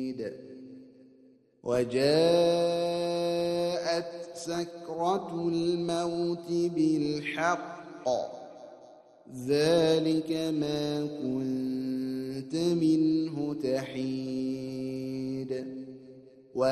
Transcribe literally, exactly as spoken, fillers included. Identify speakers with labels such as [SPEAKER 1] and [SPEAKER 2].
[SPEAKER 1] وجاءت سكرة الموت بالحق ذلك ما كنت منه تحيد